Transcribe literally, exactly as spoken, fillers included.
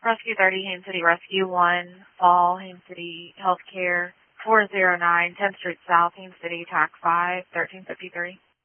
Rescue thirty, Haines City Rescue one, Fall, Haines City Healthcare, four oh nine, tenth Street South, Haines City, T A C five, thirteen fifty-three.